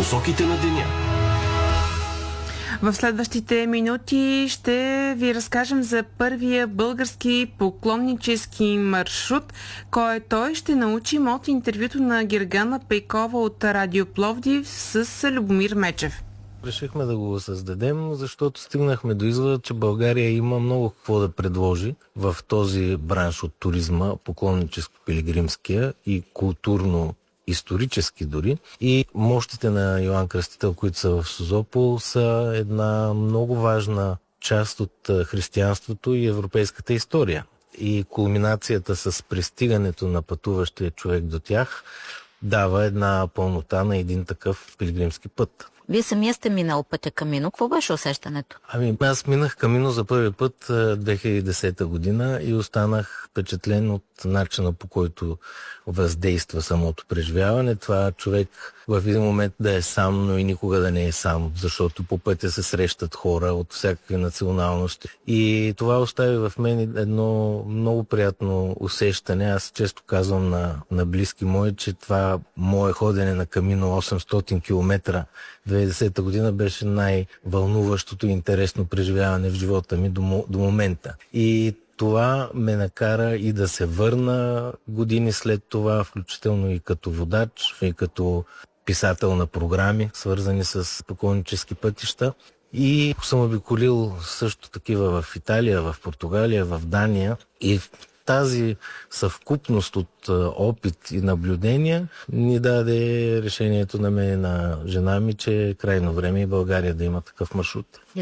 посоките на деня. В следващите минути ще ви разкажем за първия български поклоннически маршрут. Кой е той? Ще научим от интервюто на Гергана Пейкова от Радио Пловдив с Любомир Мечев. Решихме да го създадем, защото стигнахме до извода, че България има много какво да предложи в този бранш от туризма, поклонническо-пилигримския и културно-исторически дори. И мощите на Йоан Кръстител, които са в Созопол, са една много важна част от християнството и европейската история. И кулминацията с пристигането на пътуващия човек до тях дава една пълнота на един такъв пилигримски път. Вие самия сте минал пътя Камино. Какво беше усещането? Аз минах Камино за първи път 2010 година и останах впечатлен от начина, по който въздейства самото преживяване. Това човек в един момент да е сам, но и никога да не е сам, защото по пътя се срещат хора от всякакви националности. И това остави в мен едно много приятно усещане. Аз често казвам на близки мои, че това мое ходене на Камино 800 км 2010 година беше най-вълнуващото и интересно преживяване в живота ми до момента. И това ме накара и да се върна години след това, включително и като водач, и като писател на програми, свързани с поклоннически пътища. И съм обиколил също такива в Италия, в Португалия, в Дания. И тази съвкупност от опит и наблюдения ни даде решението на мен и на жена ми, че е крайно време и България да има такъв маршрут.